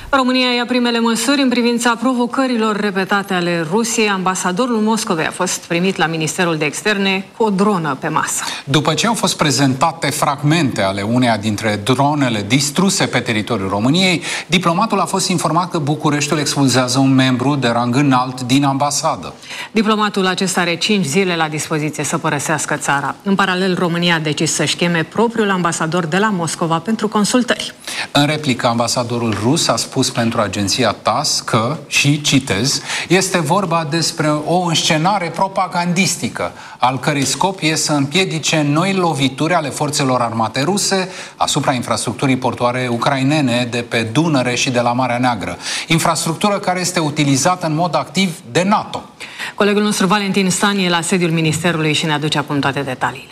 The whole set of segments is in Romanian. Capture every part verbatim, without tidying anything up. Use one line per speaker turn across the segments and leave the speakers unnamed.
România ia primele măsuri în privința provocărilor repetate ale Rusiei. Ambasadorul Moscovei a fost primit la Ministerul de Externe cu o dronă pe masă.
După ce au fost prezentate fragmente ale uneia dintre dronele distruse pe teritoriul României, diplomatul a fost informat că Bucureștiul expulzează un membru de rang înalt din ambasadă.
Diplomatul acesta are cinci zile la dispoziție să părăsească țara. În paralel, România a decis să-și cheme propriul ambasador de la Moscova pentru consultări.
În replică, ambasadorul rus a spus pentru agenția T A S S că, și citez, este vorba despre o înscenare propagandistică, al cărei scop e să împiedice noi lovituri ale forțelor armate ruse asupra infrastructurii portoare ucrainene de pe Dunăre și de la Marea Neagră. Infrastructură care este utilizată în mod activ de NATO.
Colegul nostru Valentin Stan e la sediul Ministerului și ne aduce acum toate detaliile.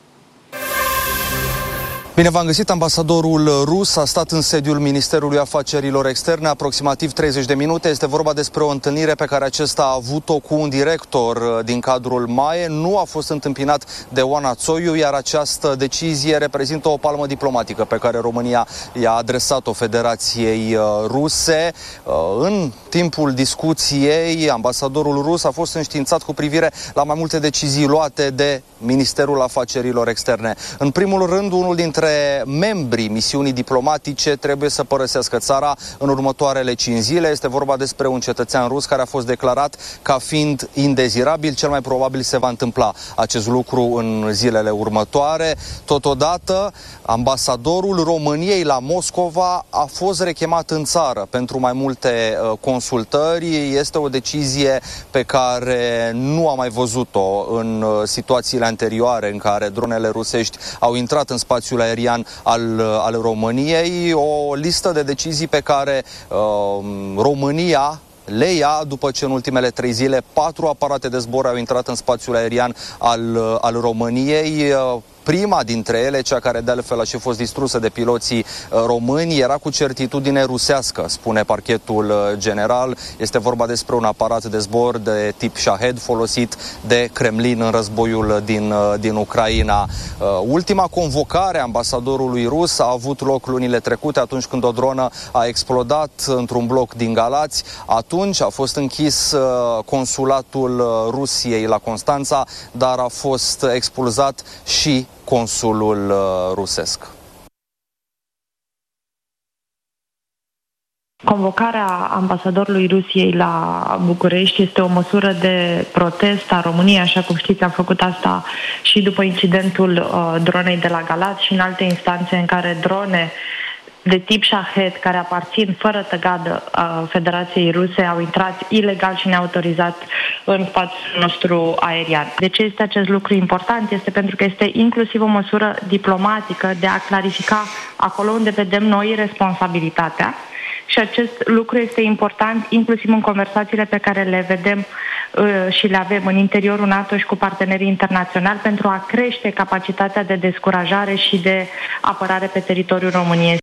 Bine v-am găsit, ambasadorul rus a stat în sediul Ministerului Afacerilor Externe aproximativ treizeci de minute. Este vorba despre o întâlnire pe care acesta a avut-o cu un director din cadrul M A E. Nu a fost întâmpinat de Oana Țoiu, iar această decizie reprezintă o palmă diplomatică pe care România i-a adresat-o Federației Ruse. În timpul discuției, ambasadorul rus a fost înștiințat cu privire la mai multe decizii luate de Ministerul Afacerilor Externe. În primul rând, unul dintre membrii misiunii diplomatice trebuie să părăsească țara în următoarele cinci zile. Este vorba despre un cetățean rus care a fost declarat ca fiind indezirabil. Cel mai probabil se va întâmpla acest lucru în zilele următoare. Totodată, ambasadorul României la Moscova a fost rechemat în țară pentru mai multe uh, consultări. Este o decizie pe care nu am mai văzut-o în uh, situațiile anterioare în care dronele rusești au intrat în spațiul aerian al, al României. O listă de decizii pe care uh, România le ia după ce în ultimele trei zile patru aparate de zbor au intrat în spațiul aerian al, al României. Uh, Prima dintre ele, cea care de altfel a și fost distrusă de piloții români, era cu certitudine rusească, spune parchetul general. Este vorba despre un aparat de zbor de tip Shahed folosit de Kremlin în războiul din, din Ucraina. Ultima convocare a ambasadorului rus a avut loc lunile trecute, atunci când o dronă a explodat într-un bloc din Galați. Atunci a fost închis consulatul Rusiei la Constanța, dar a fost expulzat și consulul uh, rusesc.
Convocarea ambasadorului Rusiei la București este o măsură de protest a României, așa cum știți, am făcut asta și după incidentul uh, dronei de la Galați și în alte instanțe în care drone de tip Shahed, care aparțin fără tăgadă a Federației Ruse, au intrat ilegal și neautorizat în spațiul nostru aerian. De ce este acest lucru important? Este pentru că este inclusiv o măsură diplomatică de a clarifica acolo unde vedem noi responsabilitatea. Și acest lucru este important inclusiv în conversațiile pe care le vedem uh, și le avem în interiorul NATO și cu partenerii internaționali pentru a crește capacitatea de descurajare și de apărare pe teritoriul României.